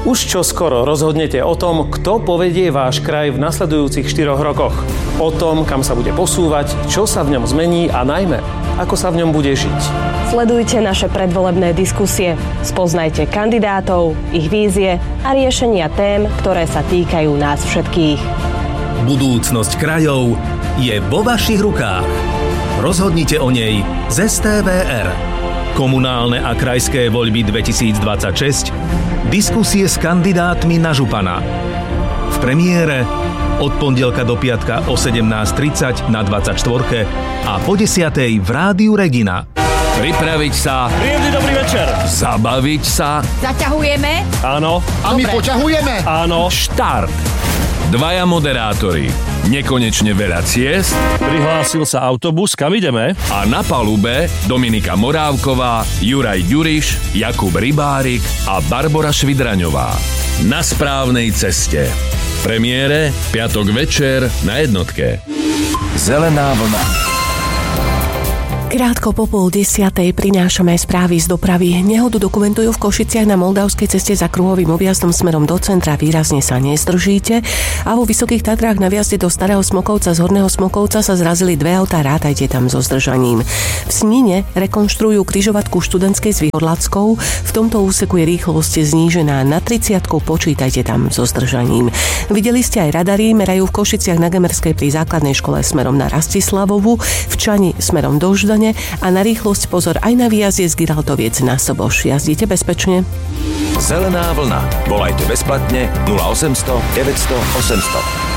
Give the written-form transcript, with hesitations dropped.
Už čoskoro rozhodnete o tom, kto povedie váš kraj v nasledujúcich 4 rokoch. O tom, kam sa bude posúvať, čo sa v ňom zmení a najmä, ako sa v ňom bude žiť. Sledujte naše predvolebné diskusie. Spoznajte kandidátov, ich vízie a riešenia tém, ktoré sa týkajú nás všetkých. Budúcnosť krajov je vo vašich rukách. Rozhodnite o nej z STVR. Komunálne a krajské voľby 2026. Diskusie s kandidátmi na župana. V premiére od pondelka do piatka o 17:30 na 24 a po 10:00 v Rádiu Regina. Pripraviť sa. Príjemný dobrý večer. Zabaviť sa. Zaťahujeme? Áno. A my poťahujeme? Áno. Štart. Dvaja moderátori. Nekonečne veľa ciest. Prihlásil sa autobus, kam ideme? A na palube Dominika Morávková, Juraj Ďuriš, Jakub Rybárik a Barbora Švidraňová. Na správnej ceste. Premiére piatok večer na Jednotke. Zelená vlna. Krátko po 9:30 prinášame správy z dopravy. Nehodu dokumentujú v Košiciach na Moldavskej ceste za kruhovým objazdom smerom do centra. Výrazne sa nezdržíte. A vo Vysokých Tatrách na vjazde do Starého Smokovca z Horného Smokovca sa zrazili 2 autá, rátajte tam so zdržaním. V Snine rekonštruujú križovatku Študentskej s Vyhodlackou. V tomto úseku je rýchlosť znížená na 30, počítajte tam so zdržaním. Videli ste aj radary, merajú v Košiciach na Gemerskej pri základnej škole smerom na Rastislavovu, v Čani smerom do Ždane a na rýchlosť pozor aj na výjazde z Giraltoviec na Soboš. Jazdite bezpečne. Zelená vlna. Volajte bezplatne 0800 900 800.